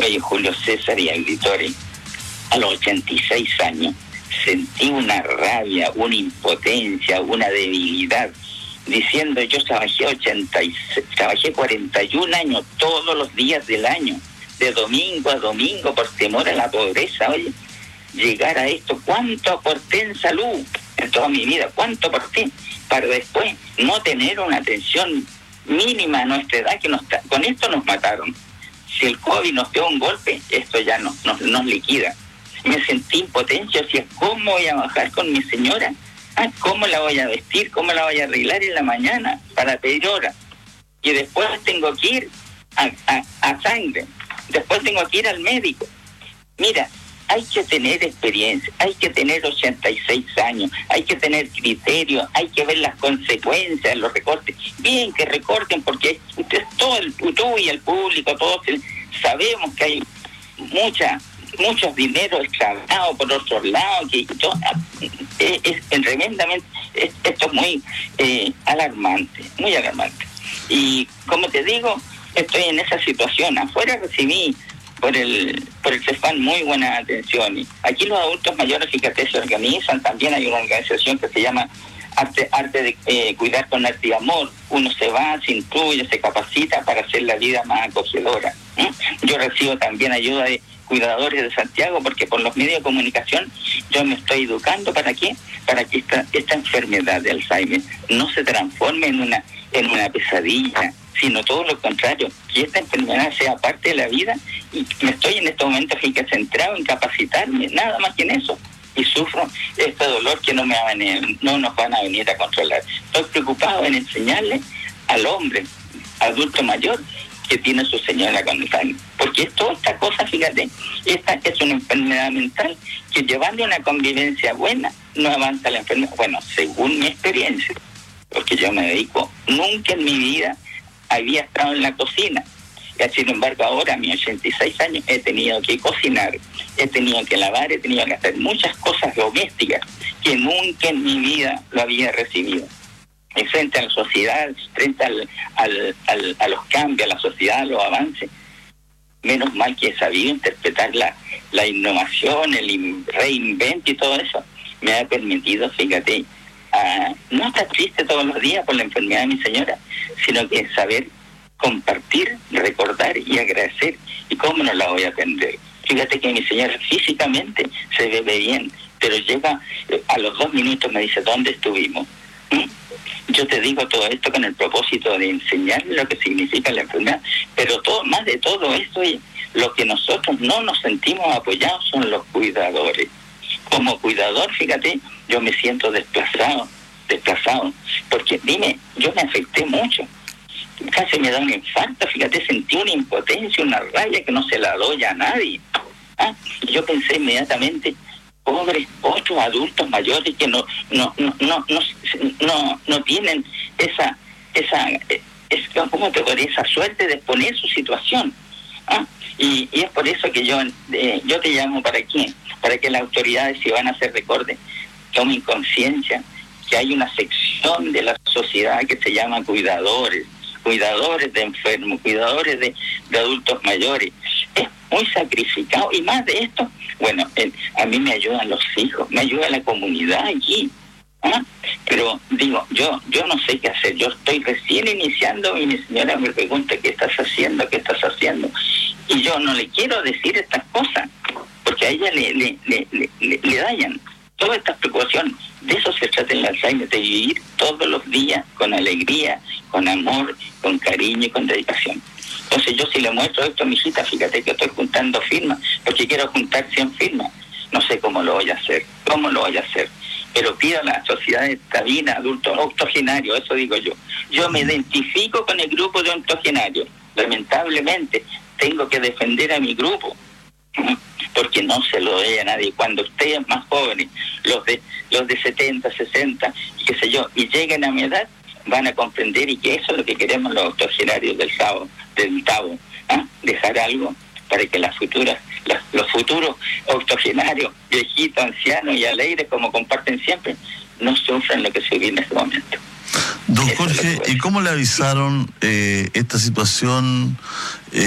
Oye, Julio César y Auditori, a los 86 años sentí una rabia, una impotencia, una debilidad, diciendo yo trabajé 41 años todos los días del año, de domingo a domingo, por temor a la pobreza. Oye, llegar a esto, ¿cuánto aporté en salud en toda mi vida? ¿Cuánto aporté? Para después no tener una atención mínima a nuestra edad, con esto nos mataron. Si el COVID nos dio un golpe, esto ya nos liquida. Me sentí impotencia, decía, ¿cómo voy a bajar con mi señora? ¿Cómo la voy a vestir? ¿Cómo la voy a arreglar en la mañana para pedir hora? Y después tengo que ir a sangre, después tengo que ir al médico. Mira, hay que tener experiencia, hay que tener 86 años, hay que tener criterio, hay que ver las consecuencias, los recortes. Bien que recorten, porque ustedes, tú y el público, todos sabemos que hay muchos dineros extravagados por otros lados, que es tremendamente, esto es muy alarmante, muy alarmante. Y como te digo, estoy en esa situación. Afuera recibí por el CEFAM muy buena atención. Y aquí los adultos mayores, fíjate, se organizan. También hay una organización que se llama Arte de Cuidar con Arte y Amor. Uno se va, se incluye, se capacita para hacer la vida más acogedora. Yo recibo también ayuda de Cuidadores de Santiago, porque por los medios de comunicación yo me estoy educando. ¿Para qué? Para que esta enfermedad de Alzheimer no se transforme en una pesadilla, sino todo lo contrario, que esta enfermedad sea parte de la vida. Y me estoy en este momento centrado en capacitarme, nada más que en eso, y sufro este dolor que no nos van a venir a controlar. Estoy preocupado en enseñarle al hombre adulto mayor que tiene su señora con Alzheimer, porque toda esta cosa, fíjate, esta es una enfermedad mental que, llevando una convivencia buena, no avanza la enfermedad. Bueno, según mi experiencia, porque yo me dedico, nunca en mi vida había estado en la cocina. Y sin embargo, ahora a mis 86 años he tenido que cocinar, he tenido que lavar, he tenido que hacer muchas cosas domésticas que nunca en mi vida lo había recibido. Y frente a la sociedad, frente a los cambios, a la sociedad, a los avances, menos mal que he sabido interpretar la innovación, el reinvento y todo eso. Me ha permitido, fíjate, no estar triste todos los días por la enfermedad de mi señora, sino que saber compartir, recordar y agradecer. ¿Y cómo no la voy a atender? Fíjate que mi señora físicamente se ve bien, pero llega a los 2 minutos, me dice, ¿dónde estuvimos? Yo te digo todo esto con el propósito de enseñarle lo que significa la enfermedad, pero más de todo esto, lo que nosotros no nos sentimos apoyados son los cuidadores. Como cuidador, fíjate, yo me siento desplazado, porque yo me afecté mucho, casi me da un infarto, fíjate, sentí una impotencia, una rabia que no se la doy a nadie. Yo pensé inmediatamente, pobres otros adultos mayores que no tienen esa suerte de exponer su situación. Y es por eso que yo te llamo para que las autoridades, si van a hacer recortes, tomen conciencia que hay una sección de la sociedad que se llama cuidadores de enfermos, cuidadores de adultos mayores. Es muy sacrificado, y más de esto, bueno, a mí me ayudan los hijos, me ayuda la comunidad allí. Pero digo, yo no sé qué hacer, yo estoy recién iniciando y mi señora me pregunta, ¿qué estás haciendo? Y yo no le quiero decir estas cosas, porque a ella le dañan todas estas preocupaciones. De eso se trata el Alzheimer, de vivir todos los días con alegría, con amor, con cariño y con dedicación. Entonces yo, si le muestro esto a mi hijita, fíjate que estoy juntando firmas, porque quiero juntar 100 firmas. No sé cómo lo voy a hacer, pero pido a la sociedad de cabina, adultos octogenarios, eso digo yo. Yo me identifico con el grupo de octogenarios. Lamentablemente tengo que defender a mi grupo, porque no se lo doy a nadie. Cuando ustedes más jóvenes, los de 70, 60, qué sé yo, y lleguen a mi edad, van a comprender, y que eso es lo que queremos los octogenarios del TABO, dejar algo para que los futuros octogenarios, viejitos, ancianos y alegres, como comparten siempre, no sufran lo que se vive en este momento. Don Jorge, ¿y cómo le avisaron esta situación